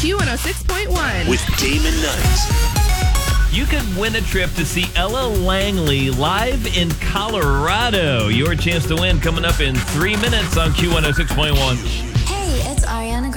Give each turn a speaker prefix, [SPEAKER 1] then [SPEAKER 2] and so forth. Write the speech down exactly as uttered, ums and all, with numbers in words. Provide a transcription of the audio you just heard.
[SPEAKER 1] Q one oh six point one.
[SPEAKER 2] With Damon Knight.
[SPEAKER 3] You could win a trip to see Ella Langley live in Colorado. Your chance to win coming up in three minutes on Q one oh six point one.
[SPEAKER 4] Hey, it's Ariana